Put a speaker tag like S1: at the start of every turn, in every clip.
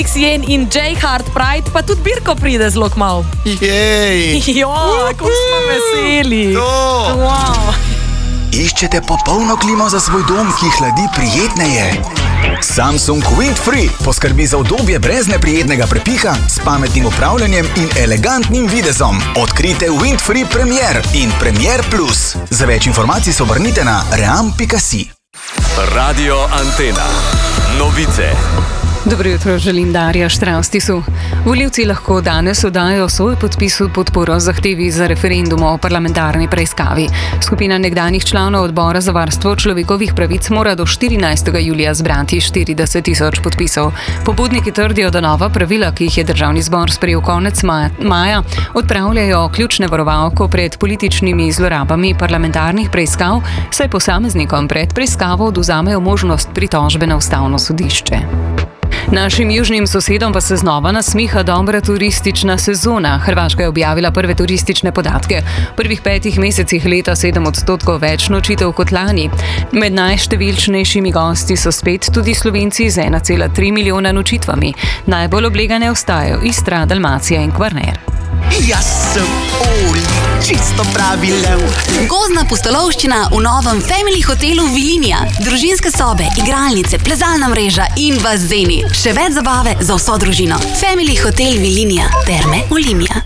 S1: Jen in J. Hard Pride, pa tudi Birko pride zelo kmalu.
S2: Jej!
S1: Kako smo veseli!
S2: Wow.
S3: Iščete popolno klimo za svoj dom, ki hladi prijetneje? Samsung Windfree poskrbi za udobje brez neprijetnega prepiha, s pametnim upravljanjem in elegantnim videzom. Odkrite Windfree Premier in Premier Plus. Za več informacij se obrnite na ream.si.
S4: Radio Antena. Novice.
S5: Dobro jutro, želim Darja Štraustisu. Volivci lahko danes oddajo svoj podpis v podporo zahtevi za referendum o parlamentarni preiskavi. Skupina nekdanjih članov odbora za varstvo človekovih pravic mora do 14. julija zbrati 40.000 podpisov. Pobudniki trdijo, da nova pravila, ki jih je državni zbor sprejel konec maja, odpravljajo ključne varovalko pred političnimi zlorabami parlamentarnih preiskav, saj posameznikom pred preiskavo odvzamejo možnost pritožbe na ustavno sodišče. Našim južnim sosedom pa se znova nasmiha dobra turistična sezona. Hrvaška je objavila prve turistične podatke. V prvih 5 mesecih leta 7% več nočitev kot lani. Med najštevilčnejšimi gosti so spet tudi Slovenci z 1,3 milijona nočitvami. Najbolj oblegane ostajajo Istra, Dalmacija in Kvarner.
S6: Jaz sem Oli, čisto pravi lev.
S7: Gozdna pustolovščina v novem Family hotelu Vilinija. Družinske sobe, igralnice, plezalna mreža in bazeni. Še več zabave za vso družino. Family hotel Vilinija. Terme Olimia.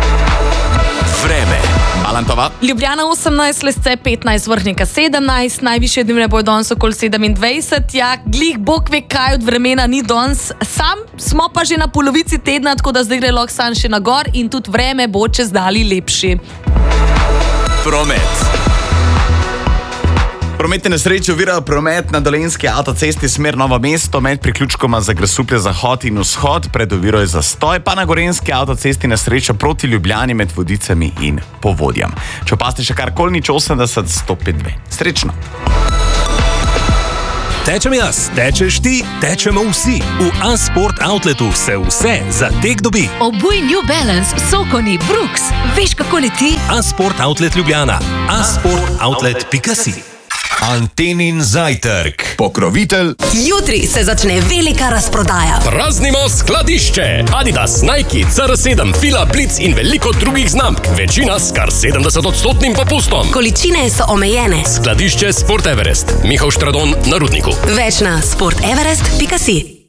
S4: Vreme. Balantova.
S1: Ljubljana 18, Lesce 15, Vrhnika 17, najvišje dnevne bojo danes okoli 27. Ja, glih bog ve kaj od vremena ni danes. Sam smo pa že na polovici tedna, tako da zdaj gre lahko san še na gor in tudi vreme bo čez dali lepši.
S4: Promet.
S2: Prometne nesreče ovirajo promet na Dolenjski avtocesti smer Novo mesto med priključkoma za Grosuplje zahod in vzhod, pred oviro je zastoj, pa na Gorenjski avtocesti nesreča proti Ljubljani med Vodicami in Povodjem. Če opaste še karkoli, nič 80 105 2. Srečno!
S8: Tečem jaz, tečeš ti, tečemo vsi. V A-Sport Outletu se vse za tek dobi.
S9: Obuj New Balance, Sokoni, Brooks. Veš, kako leti?
S8: A-Sport Outlet Ljubljana. A-sportoutlet.si.
S10: Antenin zajtrk. Pokrovitelj.
S7: Jutri se začne velika razprodaja.
S11: Praznimo skladišče. Adidas, Nike, CR7, Fila, Blitz in veliko drugih znamk. Večina s kar 70% popustom.
S7: Količine so omejene.
S11: Skladišče Sport Everest. Mihael Štradon na Rudniku.
S7: Več na sporteverest.si.